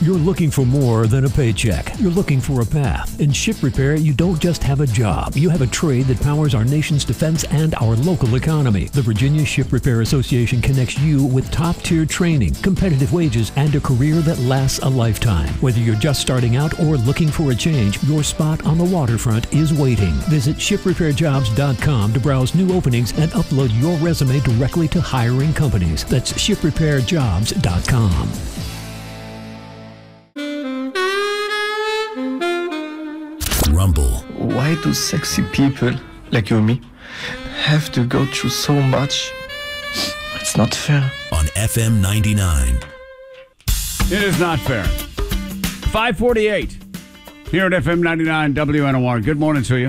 You're looking for more than a paycheck. You're looking for a path. In ship repair, you don't just have a job. You have a trade that powers our nation's defense and our local economy. The Virginia Ship Repair Association connects you with top-tier training, competitive wages, and a career that lasts a lifetime. Whether you're just starting out or looking for a change, your spot on the waterfront is waiting. Visit shiprepairjobs.com to browse new openings and upload your resume directly to hiring companies. That's shiprepairjobs.com. Rumble. Why do sexy people like you and me have to go through so much? It's not fair. On FM 99. It is not fair. 548 here at FM 99 WNOR. Good morning to you.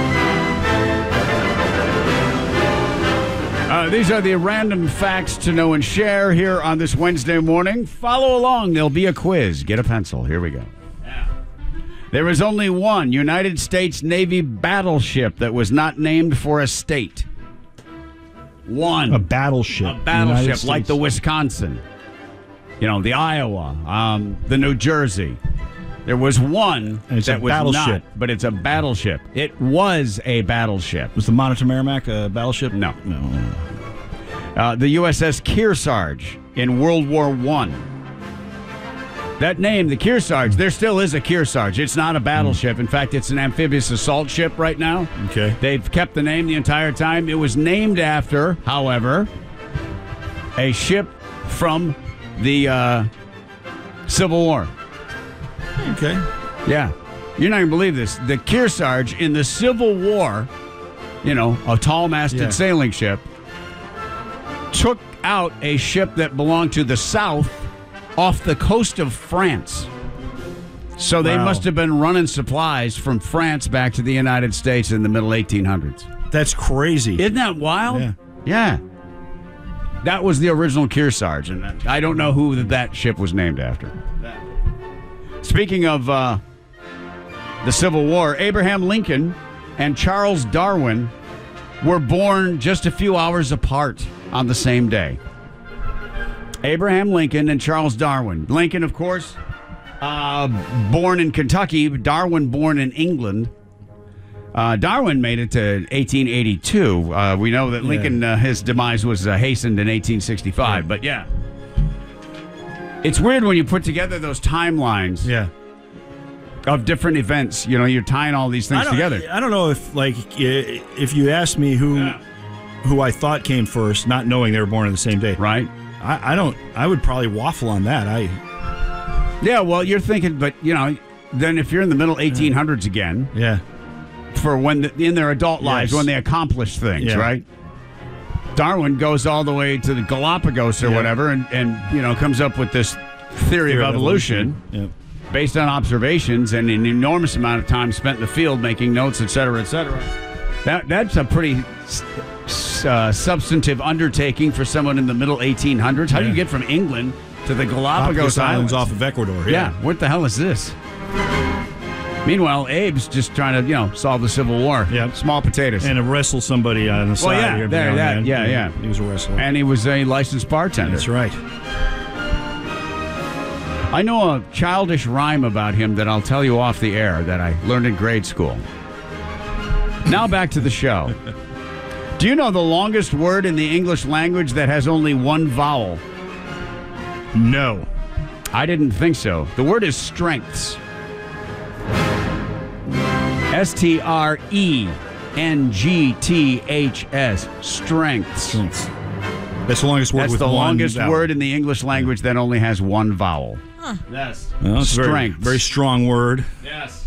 These are the random facts to know and share here on this Wednesday morning. Follow along. There'll be a quiz. Get a pencil. Here we go. There is only one United States Navy battleship that was not named for a state. One. A battleship. A battleship like the Wisconsin. You know, the Iowa, the New Jersey. There was one that was battleship. not, but it's a battleship. It was a battleship. Was the Monitor Merrimack a battleship? No. The USS Kearsarge in World War I. That name, the Kearsarge, there still is a Kearsarge. It's not a battleship. In fact, it's an amphibious assault ship right now. Okay. They've kept the name the entire time. It was named after, however, a ship from the Civil War. Okay. Yeah. You're not going to believe this. The Kearsarge in the Civil War, you know, a tall-masted sailing ship, took out a ship that belonged to the South off the coast of France. So they must have been running supplies from France back to the United States in the middle 1800s. That's crazy. Isn't that wild? Yeah. Yeah. That was the original Kearsarge, and I don't know who that ship was named after. Speaking of the Civil War, Abraham Lincoln and Charles Darwin were born just a few hours apart on the same day. Abraham Lincoln and Charles Darwin. Lincoln, of course, born in Kentucky. Darwin born in England. Darwin made it to 1882. We know that Lincoln, his demise was hastened in 1865. But yeah, it's weird when you put together those timelines. Yeah. Of different events. You know, you're tying all these things together. I don't know if you asked me who I thought came first, not knowing they were born on the same day. Right. I would probably waffle on that. Yeah, well, you're thinking, but, you know, then if you're in the middle 1800s again. Yeah. For when, in their adult lives, when they accomplish things, right? Darwin goes all the way to the Galapagos or whatever and, you know, comes up with this theory of evolution. Based on observations and an enormous amount of time spent in the field making notes, et cetera, et cetera. That's a pretty substantive undertaking for someone in the middle 1800s. How do you get from England to the Galapagos Islands off of Ecuador? Yeah, what the hell is this? Meanwhile, Abe's just trying to, you know, solve the Civil War. Yeah, small potatoes. And to wrestle somebody on the side here. Yeah. He was a wrestler. And he was a licensed bartender. That's right. I know a childish rhyme about him that I'll tell you off the air that I learned in grade school. Now back to the show. Do you know the longest word in the English language that has only one vowel? No. I didn't think so. The word is strengths. STRENGTHS. Strengths. That's the longest word. That's with the one longest vowel. word in the English language that only has one vowel. Huh. Yes. Well, it's strength. Very strong word. Yes.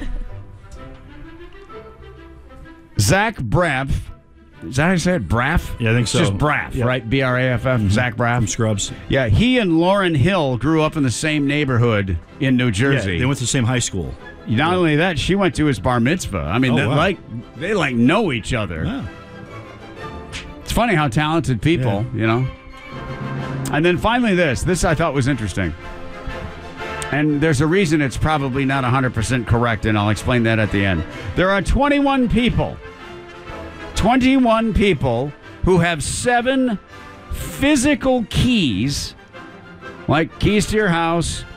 Zach Braff. Is that how you say it? Braff? Yeah, I think so. It's just Braff, right? B-R-A-F-F. Zach Braff. From Scrubs. Yeah, he and Lauryn Hill grew up in the same neighborhood in New Jersey. Yeah, they went to the same high school. Not only that, she went to his bar mitzvah. I mean, they know each other. Wow. It's funny how talented people, you know. And then finally this I thought was interesting. And there's a reason it's probably not 100% correct, and I'll explain that at the end. There are 21 people who have 7 physical keys, like keys to your house,